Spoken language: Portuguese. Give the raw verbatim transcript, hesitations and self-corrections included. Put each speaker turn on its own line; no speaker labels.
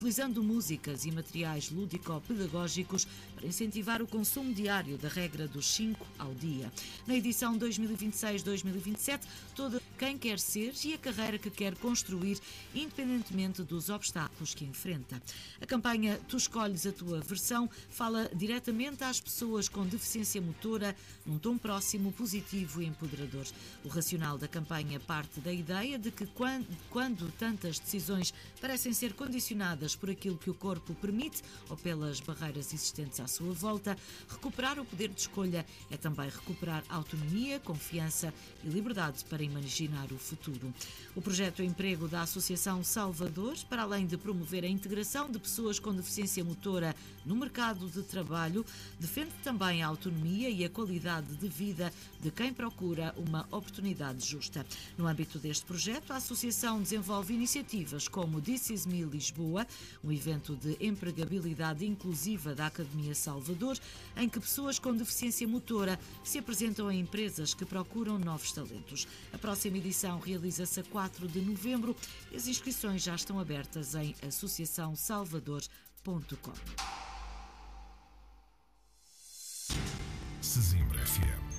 utilizando músicas e materiais lúdico-pedagógicos para incentivar o consumo diário da regra dos cinco ao dia. Na edição dois mil e vinte e seis dois mil e vinte e sete, todo quem quer ser e a carreira que quer construir, independentemente dos obstáculos que enfrenta. A campanha Tu Escolhes a Tua Versão fala diretamente às pessoas com deficiência motora num tom próximo, positivo e empoderador. O racional da campanha parte da ideia de que quando, quando tantas decisões parecem ser condicionadas por aquilo que o corpo permite ou pelas barreiras existentes à sua volta, recuperar o poder de escolha é também recuperar autonomia, confiança e liberdade para imaginar o futuro. O projeto Emprego da Associação Salvador, para além de promover a integração de pessoas com deficiência motora no mercado de trabalho, defende também a autonomia e a qualidade de vida de quem procura uma oportunidade justa. No âmbito deste projeto, a Associação desenvolve iniciativas como This Is Me Lisboa, um evento de empregabilidade inclusiva da Academia Salvador, em que pessoas com deficiência motora se apresentam a empresas que procuram novos talentos. A próxima edição realiza-se a quatro de novembro e as inscrições já estão abertas em associação salvador ponto com.
Sesimbra F M.